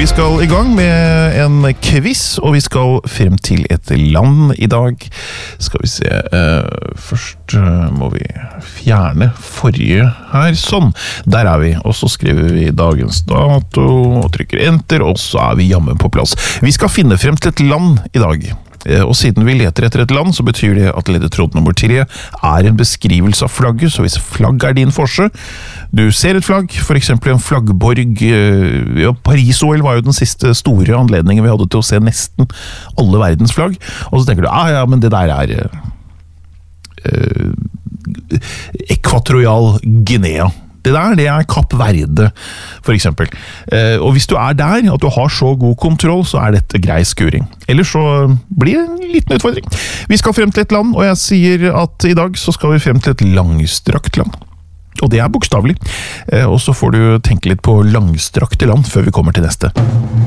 Vi skal i gang med en quiz, og vi skal frem til et land i dag. Skal vi se, først må vi fjerne forrige her, sånn. Der er vi, og så skriver vi dagens dato, og trykker enter, og så er vi jammen på plass. Vi skal finne frem til et land i dag. Og siden vi leter etter et land, så betyr det at ledetråd nummer 3 er en beskrivelse av flagget, så hvis flagg er din forse, du ser et flagg, for eksempel en flaggborg, Paris-OL var jo den siste store anledningen vi hadde til å se nesten alle verdens flagg, og så tenker du, ja, men det der er Ekvatorial Guinea. Det er Kapp Verde, for eksempel. Og hvis du er der, at du har så god kontroll, så er dette grei skuring. Ellers så blir det en liten utfordring. Vi skal frem til et land, og jeg sier at i dag så skal vi frem til et langstrakt land. Og det er bokstavelig. Og så får du tenke litt på langstrakte land før vi kommer til neste.